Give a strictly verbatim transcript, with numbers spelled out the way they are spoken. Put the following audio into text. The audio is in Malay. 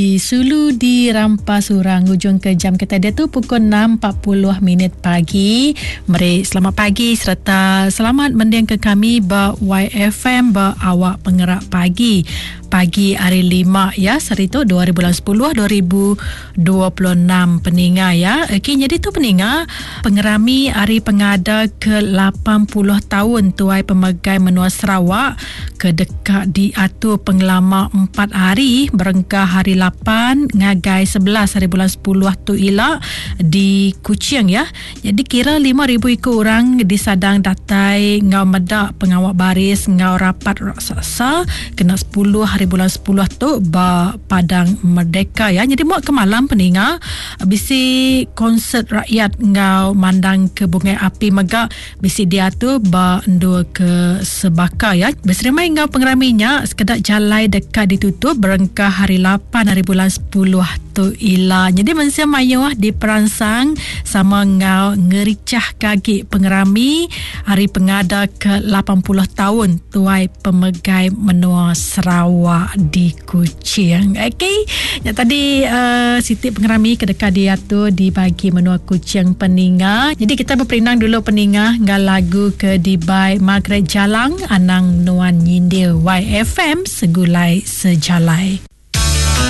Di Sulu di Rampas Surang, hujung ke jam kita dia tu pukul enam empat puluh minit pagi. Mari selamat pagi serta selamat mendiang ke kami ba Y F M ba awak pengerak pagi. Pagi hari lima ya, hari tu dua ribu sepuluh dua ribu dua puluh enam peninga ya. Okey, jadi tu peninga pengerami hari pengada ke lapan puluh tahun Tuai Pemegai Menua Sarawak ke dekat diatur pengelama empat hari berengkah hari lapan ngagai sebelas hari bulan sepuluh tu ilak di Kuching ya. Jadi kira lima ribu ikut orang disadang datai ngau medak pengawal baris ngau rapat raksasa kena sepuluh hari bulan sepuluh tu ba Padang Merdeka ya. Jadi muat ke malam peninga bisi konsert rakyat ngau mandang ke bunga api megak bisi dia tu ba endua ke Sebaka ya. Berserimai ngau pengeraminya sekedar jalai dekat ditutup berengkah hari lapan hari bulan sepuluh tu ila. Jadi mensia mayu diperansang sama ngau ngericah kaki pengerami hari pengada ke lapan puluh tahun Tuai Pemegai Menua Sarawak di Kuching. Okey, yang tadi uh, Siti pengerami kedekat dia tu dibagi menua Kuching peninga. Jadi kita berperinang dulu peninga ngau lagu ke dibai Margaret Jalang Anang Nuan Nyindir Y F M Segulai Sejalai.